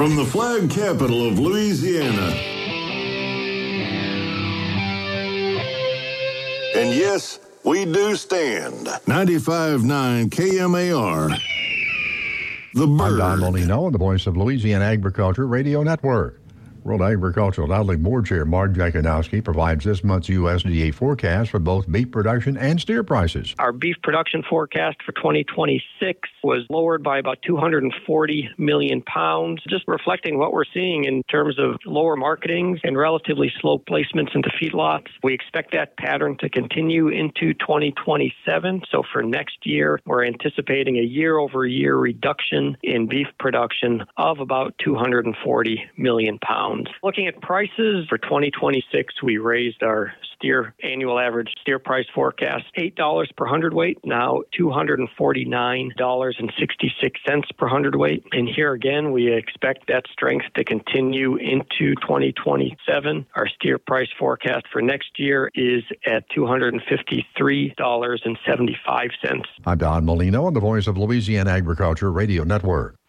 From the flag capital of Louisiana. And yes, we do stand. 95.9 KMAR. The Bird. I'm Don Molino, the voice of Louisiana Agriculture Radio Network. World Agricultural Outlook Board Chair Mark Jakinowski provides this month's USDA forecast for both beef production and steer prices. Our beef production forecast for 2026 was lowered by about 240 million pounds, just reflecting what we're seeing in terms of lower marketings and relatively slow placements into feedlots. We expect that pattern to continue into 2027. So for next year, we're anticipating a year-over-year reduction in beef production of about 240 million pounds. Looking at prices for 2026, we raised our annual average steer price forecast $8 per hundredweight, now $249.66 per hundredweight. And here again, we expect that strength to continue into 2027. Our steer price forecast for next year is at $253.75. I'm Don Molino, the voice of Louisiana Agriculture Radio Network.